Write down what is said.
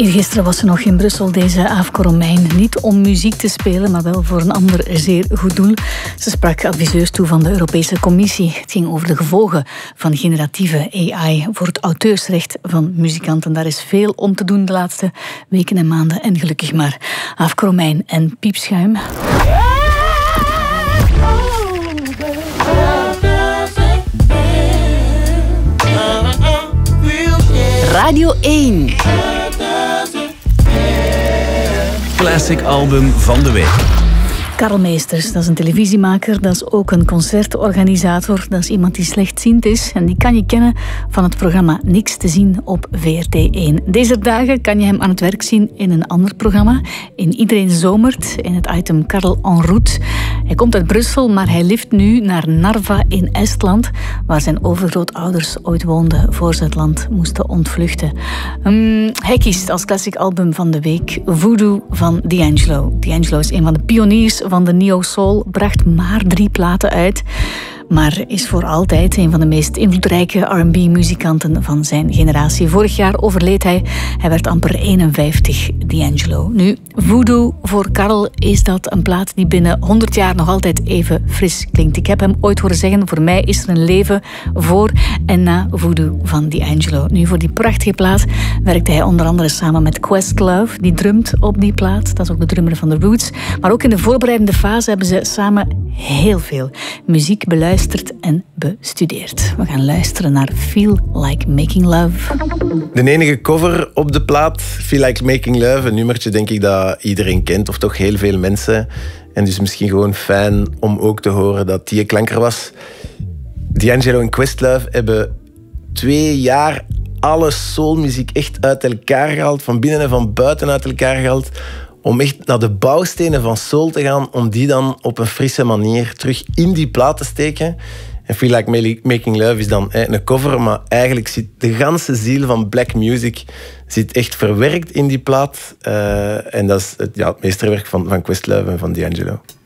Eergisteren was ze nog in Brussel, deze Aafke Romein. Niet om muziek te spelen, maar wel voor een ander zeer goed doel. Ze sprak adviseurs toe van de Europese Commissie. Het ging over de gevolgen van generatieve AI voor het auteursrecht van muzikanten. Daar is veel om te doen de laatste weken en maanden. En gelukkig maar. Aafke Romein en Piepschuim. Radio 1. Classic album van de week. Karel Meesters, dat is een televisiemaker, dat is ook een concertorganisator, dat is iemand die slechtziend is en die kan je kennen van het programma Niks te zien op VRT1. Deze dagen kan je hem aan het werk zien in een ander programma, in Iedereen Zomert, in het item Karel en route. Hij komt uit Brussel, maar hij lift nu naar Narva in Estland, waar zijn overgrootouders ooit woonden voor ze het land moesten ontvluchten. Hij kiest als classic album van de week Voodoo van D'Angelo. D'Angelo is een van de pioniers van de neo-soul, bracht maar 3 platen uit, maar is voor altijd een van de meest invloedrijke R&B-muzikanten van zijn generatie. Vorig jaar overleed hij. Hij werd amper 51, D'Angelo. Nu, Voodoo, voor Karel is dat een plaat die binnen 100 jaar nog altijd even fris klinkt. Ik heb hem ooit horen zeggen, voor mij is er een leven voor en na Voodoo van D'Angelo. Nu, voor die prachtige plaat werkte hij onder andere samen met Questlove, die drumt op die plaat. Dat is ook de drummer van The Roots. Maar ook in de voorbereidende fase hebben ze samen heel veel muziek beluisterd en bestudeerd. We gaan luisteren naar Feel Like Making Love. De enige cover op de plaat, Feel Like Making Love, een nummertje denk ik dat iedereen kent, of toch heel veel mensen. En dus misschien gewoon fijn om ook te horen dat die klanker was. D'Angelo en Questlove hebben 2 jaar alle soulmuziek echt uit elkaar gehaald, van binnen en van buiten uit elkaar gehaald, om echt naar de bouwstenen van soul te gaan, om die dan op een frisse manier terug in die plaat te steken. En Feel Like Making Love is dan een cover, maar eigenlijk zit de ganse ziel van black music zit echt verwerkt in die plaat. En dat is het meesterwerk van Questlove en van D'Angelo.